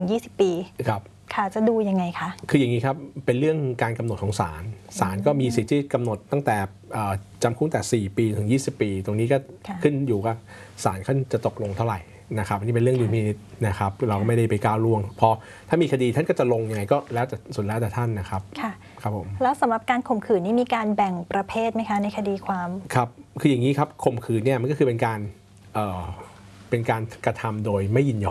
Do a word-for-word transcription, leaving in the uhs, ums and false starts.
ยี่สิบปีครับค่ะจะดูยังไงคะคืออย่างนี้ครับเป็นเรื่องการกำหนดของศาลศาลก็มีสิทธิ์ที่กำหนดตั้งแต่จำคุกแต่สี่ปีถึงยี่สิบปีตรงนี้ก็ขึ้นอยู่กับศาลเขาจะตกลงเท่าไหร่นะครับนี่เป็นเรื่องดุลพินิจนะครับเราก็ไม่ได้ไปก้าวล่วงพอถ้ามีคดีท่านก็จะลงยังไงก็แล้วแต่ส่วนแล้วแต่ท่านนะครับค่ะครับผมแล้วสำหรับการข่มขืนนี่มีการแบ่งประเภทไหมคะในคดีความครับคืออย่างนี้ครับข่มขืนเนี่ยมันก็คือเป็นการเอ่อเป็นการกระทำโดยไม่ยินยอม